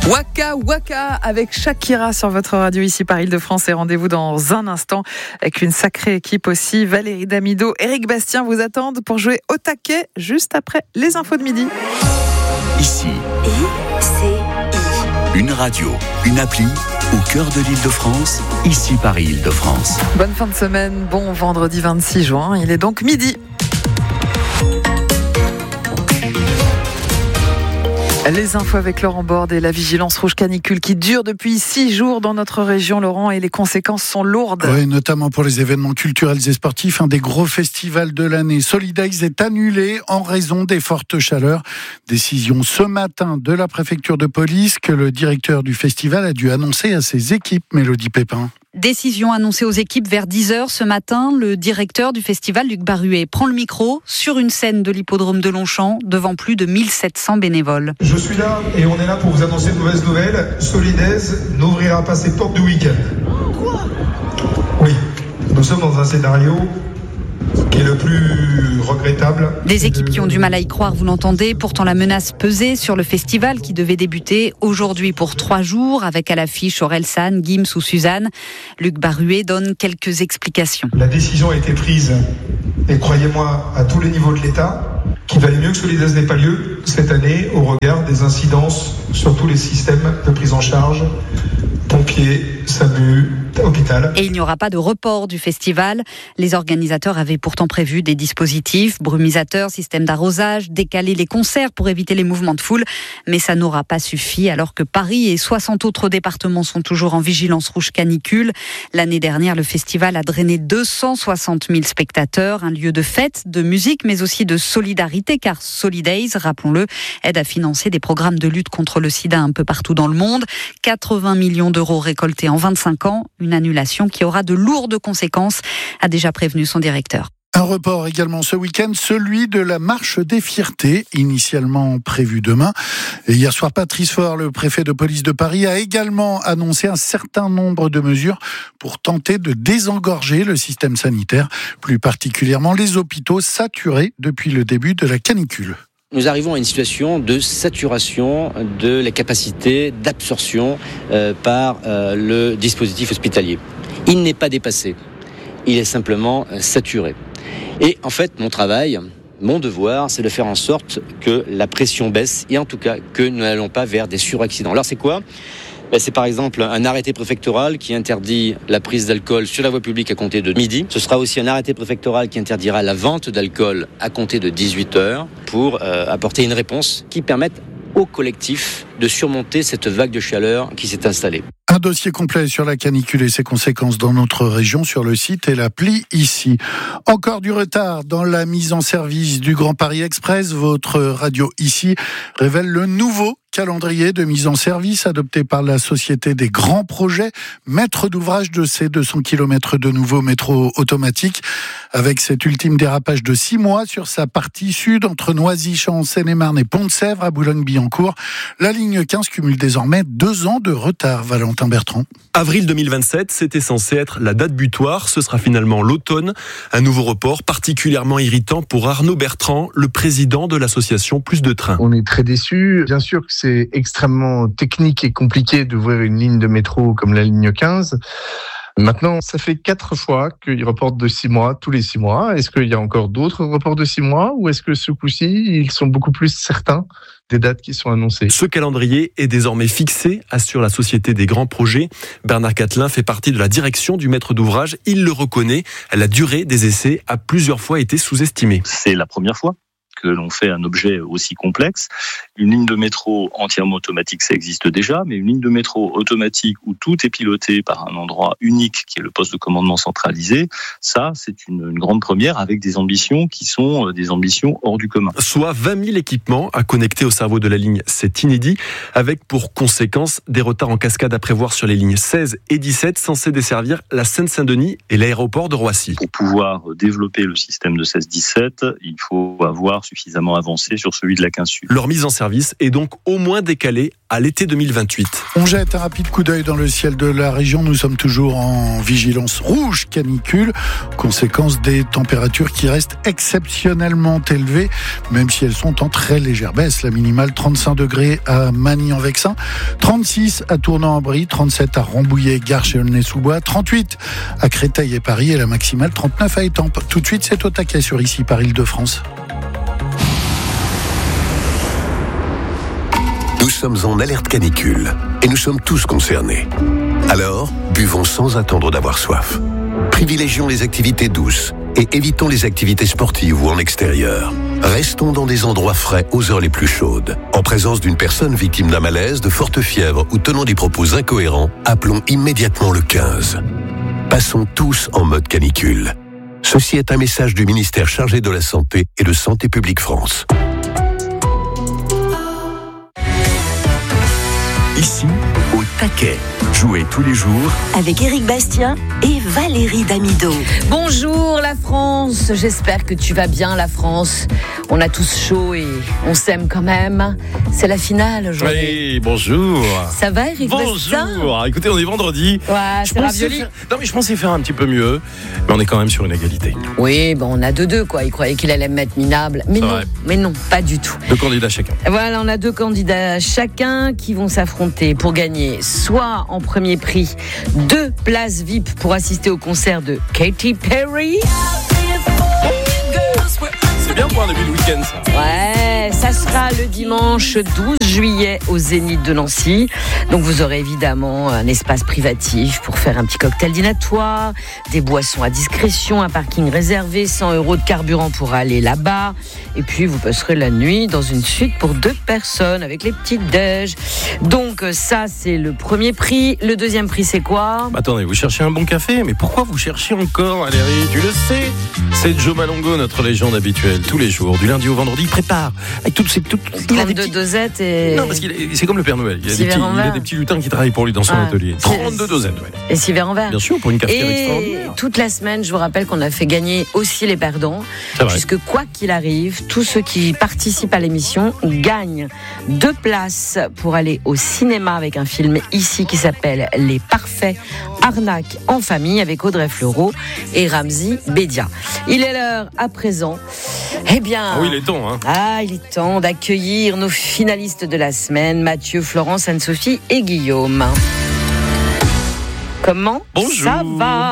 Waka Waka avec Shakira sur votre radio ici par Île-de-France et rendez-vous dans un instant avec une sacrée équipe aussi. Valérie Damido, Éric Bastien vous attendent pour jouer au taquet juste après les infos de midi. Ici, une radio, une appli au cœur de l'Île-de-France, ici Paris Île-de-France. Bonne fin de semaine, bon vendredi 26 juin, il est donc midi. Les infos avec Laurent Borde et la vigilance rouge canicule qui dure depuis 6 jours dans notre région, Laurent, et les conséquences sont lourdes. Oui, notamment pour les événements culturels et sportifs. Un des gros festivals de l'année, Solidays, est annulé en raison des fortes chaleurs. Décision ce matin de la préfecture de police que le directeur du festival a dû annoncer à ses équipes, Mélodie Pépin. Décision annoncée aux équipes vers 10h ce matin. Le directeur du festival, Luc Baruet, prend le micro sur une scène de l'hippodrome de Longchamp devant plus de 1700 bénévoles. Je suis là et on est là pour vous annoncer une mauvaise nouvelle. Solidays n'ouvrira pas ses portes du week-end. Quoi ? Oui, nous sommes dans un scénario qui est le plus regrettable. Des équipes qui ont du mal à y croire, vous l'entendez. Pourtant, la menace pesait sur le festival qui devait débuter aujourd'hui pour 3 jours avec à l'affiche Orelsan, Gims ou Suzanne. Luc Baruet donne quelques explications. La décision a été prise, et croyez-moi, à tous les niveaux de l'État, qu'il valait mieux que Solidays n'ait pas lieu cette année au regard des incidences sur tous les systèmes de prise en charge, pompiers, SAMU, hôpital. Et il n'y aura pas de report du festival. Les organisateurs avaient pourtant prévu des dispositifs, brumisateurs, système d'arrosage, décaler les concerts pour éviter les mouvements de foule. Mais ça n'aura pas suffi alors que Paris et 60 autres départements sont toujours en vigilance rouge canicule. L'année dernière, le festival a drainé 260 000 spectateurs, un lieu de fête, de musique, mais aussi de solidarité, car Solidays, rappelons-le, aide à financer des programmes de lutte contre le sida un peu partout dans le monde. 80 millions d'euros récoltés en 25 ans, une annulation qui aura de lourdes conséquences, a déjà prévenu son directeur. Un report également ce week-end, celui de la marche des fiertés, initialement prévue demain. Et hier soir, Patrice Faure, le préfet de police de Paris, a également annoncé un certain nombre de mesures pour tenter de désengorger le système sanitaire, plus particulièrement les hôpitaux saturés depuis le début de la canicule. Nous arrivons à une situation de saturation de la capacité d'absorption par le dispositif hospitalier. Il n'est pas dépassé, il est simplement saturé. Et en fait, mon travail, mon devoir, c'est de faire en sorte que la pression baisse et en tout cas que nous n'allons pas vers des suraccidents. Alors c'est quoi ? C'est par exemple un arrêté préfectoral qui interdit la prise d'alcool sur la voie publique à compter de midi. Ce sera aussi un arrêté préfectoral qui interdira la vente d'alcool à compter de 18h pour apporter une réponse qui permette au collectif de surmonter cette vague de chaleur qui s'est installée. Un dossier complet sur la canicule et ses conséquences dans notre région sur le site et l'appli ici. Encore du retard dans la mise en service du Grand Paris Express. Votre radio ici révèle le nouveau calendrier de mise en service adopté par la Société des grands projets, maître d'ouvrage de ces 200 km de nouveaux métros automatiques, avec cet ultime dérapage de 6 mois sur sa partie sud entre Noisy-Champs en Seine-et-Marne et Pont-de-Sèvres à Boulogne-Billancourt. La ligne 15 cumule désormais 2 ans de retard, Valentin Bertrand. Avril 2027, c'était censé être la date butoir. Ce sera finalement l'automne. Un nouveau report particulièrement irritant pour Arnaud Bertrand, le président de l'association Plus de Trains. On est très déçus. Bien sûr que c'est extrêmement technique et compliqué d'ouvrir une ligne de métro comme la ligne 15. Maintenant, ça fait 4 fois qu'ils reportent de 6 mois, tous les 6 mois. Est-ce qu'il y a encore d'autres reports de 6 mois ou est-ce que ce coup-ci, ils sont beaucoup plus certains des dates qui sont annoncées? Ce calendrier est désormais fixé, assure la Société des grands projets. Bernard Catelin fait partie de la direction du maître d'ouvrage. Il le reconnaît, la durée des essais a plusieurs fois été sous-estimée. C'est la première fois que l'on fait un objet aussi complexe. Une ligne de métro entièrement automatique, ça existe déjà, mais une ligne de métro automatique où tout est piloté par un endroit unique qui est le poste de commandement centralisé, ça, c'est une grande première avec des ambitions qui sont des ambitions hors du commun. Soit 20 000 équipements à connecter au cerveau de la ligne, c'est inédit, avec pour conséquence des retards en cascade à prévoir sur les lignes 16 et 17 censées desservir la Seine-Saint-Denis et l'aéroport de Roissy. Pour pouvoir développer le système de 16-17, il faut avoir suffisamment avancé sur celui de la 15 Sud. Leur mise en service est donc au moins décalée à l'été 2028. On jette un rapide coup d'œil dans le ciel de la région. Nous sommes toujours en vigilance rouge canicule, conséquence des températures qui restent exceptionnellement élevées, même si elles sont en très légère baisse. La minimale 35 degrés à Magny-en-Vexin, 36 à Tournan-en-Brie, 37 à Rambouillet, Garches et Aulnay-sous-Bois, 38 à Créteil et Paris et la maximale 39 à Étampes. Tout de suite, c'est au taquet sur ici par Île-de-France. Nous sommes en alerte canicule et nous sommes tous concernés. Alors, buvons sans attendre d'avoir soif. Privilégions les activités douces et évitons les activités sportives ou en extérieur. Restons dans des endroits frais aux heures les plus chaudes. En présence d'une personne victime d'un malaise, de forte fièvre ou tenant des propos incohérents, appelons immédiatement le 15. Passons tous en mode canicule. Ceci est un message du ministère chargé de la Santé et de Santé publique France. Ici, au taquet. Jouez tous les jours avec Éric Bastien et Valérie Damido. Bonjour la France, j'espère que tu vas bien la France. On a tous chaud et on s'aime quand même. C'est la finale aujourd'hui. Oui, bonjour. Ça va Éric Bastien ? Bonjour. Écoutez, on est vendredi. Ouais, c'est ravioli. Non mais je pensais faire un petit peu mieux, mais on est quand même sur une égalité. Oui, bon, on a 2-2 quoi. Il croyait qu'il allait me mettre minable, mais non, pas du tout. 2 candidats chacun. Voilà, on a 2 candidats chacun qui vont s'affronter pour gagner soit en premier prix 2 places VIP pour assister au concert de Katy Perry. C'est bien pour un début de week-end ça. Ouais, ça sera le dimanche 12 juillet au Zénith de Nancy. Donc vous aurez évidemment un espace privatif pour faire un petit cocktail dînatoire, des boissons à discrétion, un parking réservé, 100 € de carburant pour aller là-bas. Et puis vous passerez la nuit dans une suite pour 2 personnes avec les petites déj. Donc ça c'est le premier prix. Le deuxième prix c'est quoi ? Attendez, vous cherchez un bon café ? Mais pourquoi vous cherchez encore Valérie ? Tu le sais, c'est Joe Malongo, notre légende habituelle. Tous les jours, du lundi au vendredi, il prépare avec toutes ces... Il a des dosettes et... Non, parce c'est comme le Père Noël. Il y a des petits lutins qui travaillent pour lui dans son atelier. 32 dosettes, ouais. Et 6 verres en verre. Bien sûr, pour une cafetière extraordinaire. Et toute la semaine, je vous rappelle qu'on a fait gagner aussi les perdants. Puisque quoi qu'il arrive, tous ceux qui participent à l'émission gagnent 2 places pour aller au cinéma avec un film ici qui s'appelle Les Parfaits Arnaques en famille avec Audrey Fleurot et Ramzy Bédia. Il est l'heure à présent. Eh bien, oui, il est temps. Il est temps d'accueillir nos finalistes de la semaine, Mathieu, Florence, Anne-Sophie et Guillaume. Comment ça va ?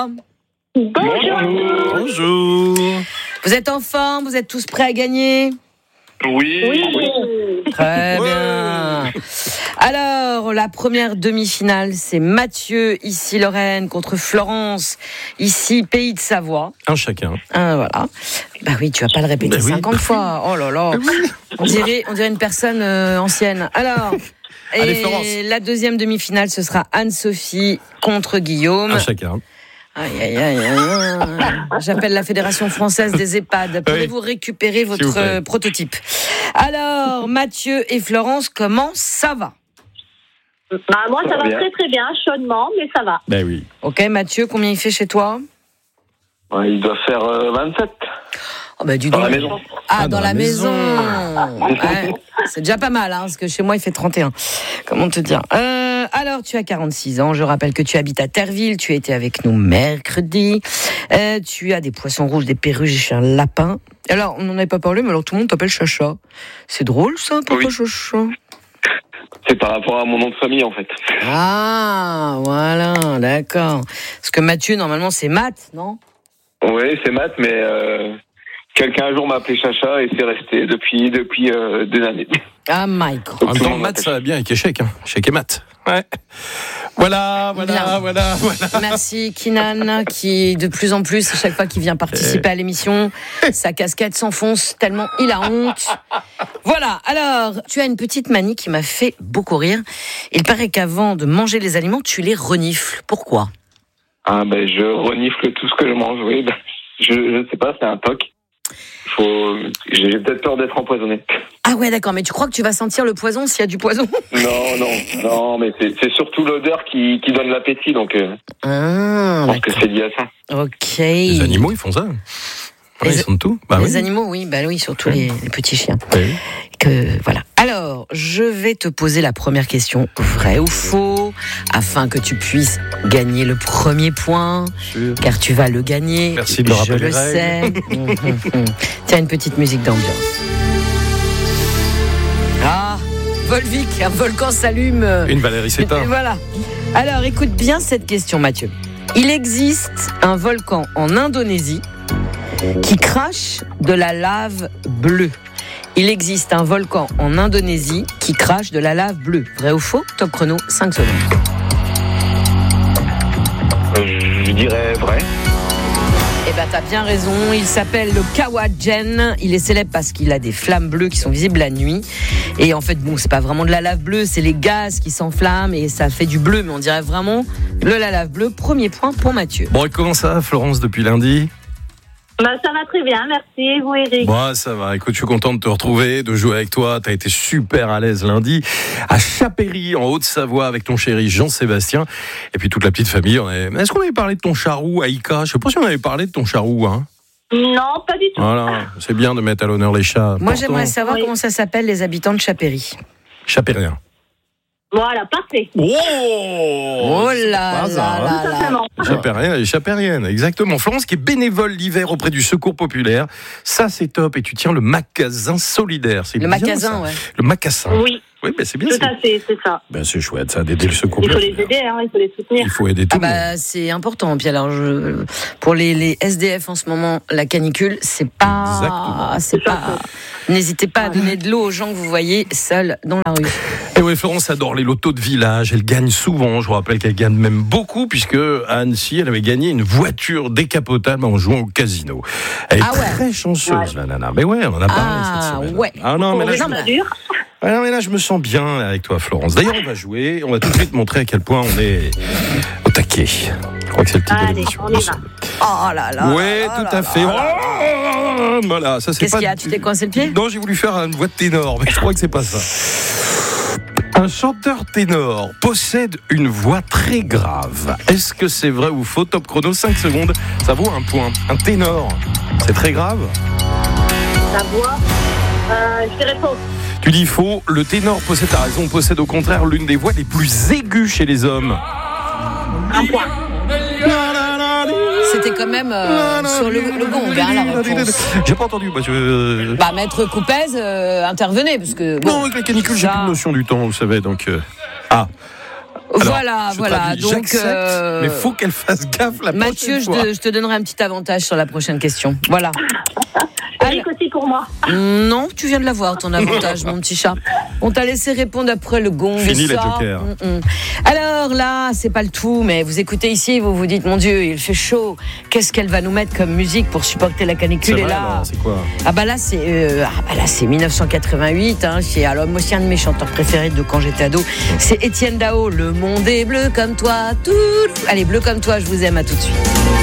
Bonjour. Bonjour. Vous êtes en forme ? Vous êtes tous prêts à gagner ? Oui. Très bien. Alors, la première demi-finale, c'est Mathieu, ici Lorraine, contre Florence, ici Pays de Savoie. Un chacun. Voilà. Bah oui, tu vas pas le répéter 50 fois. Oh là là. On dirait une personne ancienne. Alors, allez, la deuxième demi-finale, ce sera Anne-Sophie contre Guillaume. Un chacun. Aïe. J'appelle la Fédération française des EHPAD. Pouvez-vous récupérer votre prototype ? Alors, Mathieu et Florence, comment ça va ? Moi, ça va très très bien, chaudement, mais ça va. Ben oui. Ok, Mathieu, combien il fait chez toi ? Il doit faire 27. Dans la maison. Dans la maison. Ouais, c'est déjà pas mal, parce que chez moi, il fait 31. Comment te dire ? Alors, tu as 46 ans. Je rappelle que tu habites à Terreville. Tu as été avec nous mercredi. Tu as des poissons rouges, des perruches et un lapin. Alors, on n'en avait pas parlé, mais alors tout le monde t'appelle Chacha. C'est drôle, ça, pourquoi Chacha ? C'est par rapport à mon nom de famille, en fait. Ah, voilà, d'accord. Parce que Mathieu, normalement, c'est Matt, non ? Oui, c'est Matt, mais quelqu'un un jour m'a appelé Chacha et c'est resté depuis des années. Ah, Mike. En même temps, Matt, ça va bien avec échec. Échec et Matt. Ouais. Voilà. Merci Kinan, qui de plus en plus, à chaque fois qu'il vient participer à l'émission, sa casquette s'enfonce tellement il a honte. Voilà, alors, tu as une petite manie qui m'a fait beaucoup rire. Il paraît qu'avant de manger les aliments, tu les renifles. Pourquoi ? Je renifle tout ce que je mange, oui. Je ne sais pas, c'est un toc. J'ai peut-être peur d'être empoisonné. Ah ouais, d'accord, mais tu crois que tu vas sentir le poison s'il y a du poison ? Non, mais c'est surtout l'odeur qui donne l'appétit, donc je pense que c'est lié à ça. Ok. Les animaux, ils font ça. Ils sont de tout. Les animaux, oui, surtout les petits chiens. Oui. Voilà. Alors, je vais te poser la première question, vrai ou faux, afin que tu puisses gagner le premier point, car tu vas le gagner. Merci de me rappeler les règles. Je le sais. Tiens, une petite musique d'ambiance. Ah, Volvic, un volcan s'allume. Une Valérie s'éteint. Voilà. Alors, écoute bien cette question, Mathieu. Il existe un volcan en Indonésie qui crache de la lave bleue. Il existe un volcan en Indonésie qui crache de la lave bleue. Vrai ou faux? Top chrono, 5 secondes. Je dirais vrai. Eh ben, t'as bien raison. Il s'appelle le Kawajen. Il est célèbre parce qu'il a des flammes bleues qui sont visibles la nuit. Et en fait, c'est pas vraiment de la lave bleue, c'est les gaz qui s'enflamment et ça fait du bleu. Mais on dirait vraiment la lave bleue. Premier point pour Mathieu. Bon, et comment ça va, Florence, depuis lundi? Ça va très bien, merci. Et vous, Eric? Ça va. Écoute, je suis content de te retrouver, de jouer avec toi. T'as été super à l'aise lundi à Chapéry, en Haute-Savoie, avec ton chéri Jean-Sébastien. Et puis toute la petite famille. Est-ce qu'on avait parlé de ton charroux, Aïka? Je sais pas si on avait parlé de ton charroux, hein. Non, pas du tout. Voilà, c'est bien de mettre à l'honneur les chats. Moi, j'aimerais savoir comment ça s'appelle les habitants de Chapéry. Chapérien. Voilà, parfait. Oh là là. Chapérienne, les chapériennes, exactement. Florence qui est bénévole l'hiver auprès du Secours Populaire. Ça, c'est top. Et tu tiens le magasin solidaire. C'est le bien, magasin, ça. ouais. Le macassin. Oui. Oui, c'est bien. Tout à fait, c'est ça. C'est chouette, ça, d'aider le Secours Populaire. Il faut les aider, il faut les soutenir. Il faut aider tout le monde. C'est important. Puis alors, pour les SDF en ce moment, la canicule, c'est pas. N'hésitez pas à donner de l'eau aux gens que vous voyez seuls dans la rue. Et oui, Florence adore les lotos de village. Elle gagne souvent. Je vous rappelle qu'elle gagne même beaucoup, puisque à Annecy, elle avait gagné une voiture décapotable en jouant au casino. Elle est très chanceuse, la nana. Mais ouais, on en a parlé cette semaine. Ouais. Ah non, mais là, je me sens bien avec toi, Florence. D'ailleurs, on va jouer. On va tout de suite montrer à quel point on est au taquet. Je crois que c'est le titre de l'émission. On y va. Oh là là. Oui, tout à fait. Voilà, ça c'est Qu'est-ce qu'il y a? Tu t'es coincé le pied? Non, j'ai voulu faire une voix de ténor, mais je crois que c'est pas ça. Un chanteur ténor possède une voix très grave. Est-ce que c'est vrai ou faux? Top chrono, 5 secondes. Ça vaut un point. Un ténor, c'est très grave? La voix, je dirais faux. Tu dis faux. Le ténor possède au contraire l'une des voix les plus aiguës chez les hommes. Un point. C'était quand même sur le gong, la réponse. J'ai pas entendu. Maître Coupez, intervenez, parce que... Non, avec la canicule, j'ai plus de notion du temps, vous savez, donc... Alors, voilà. Donc, mais faut qu'elle fasse gaffe la Mathieu, prochaine fois. je te donnerai un petit avantage sur la prochaine question. Voilà. Eric aussi pour moi. Non, tu viens de l'avoir, ton avantage, mon petit chat. On t'a laissé répondre après le gong. Fini les jokers. Alors là, c'est pas le tout, mais vous écoutez ici, vous vous dites, mon Dieu, il fait chaud. Qu'est-ce qu'elle va nous mettre comme musique pour supporter la canicule? C'est vrai, alors, c'est quoi? C'est 1988. C'est moi aussi un de mes chanteurs préférés de quand j'étais ado. C'est Étienne Dao. Le monde est bleu comme toi. Allez, bleu comme toi, je vous aime, à tout de suite.